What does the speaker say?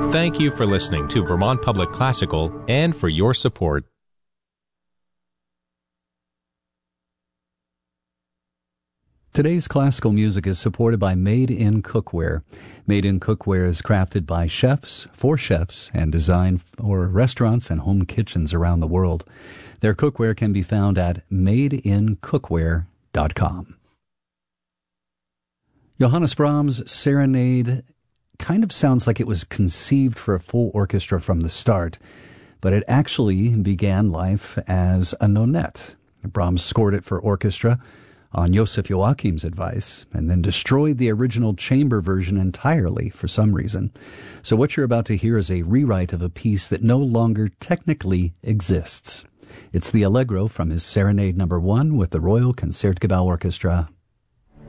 Thank you for listening to Vermont Public Classical and for your support. Today's classical music is supported by Made in Cookware. Made in Cookware is crafted by chefs, for chefs, and designed for restaurants and home kitchens around the world. Their cookware can be found at madeincookware.com. Johannes Brahms' Serenade kind of sounds like it was conceived for a full orchestra from the start, but it actually began life as a nonette. Brahms scored it for orchestra on Joseph Joachim's advice, and then destroyed the original chamber version entirely for some reason. So what you're about to hear is a rewrite of a piece that no longer technically exists. It's the Allegro from his Serenade No. 1 with the Royal Concertgebouw Orchestra.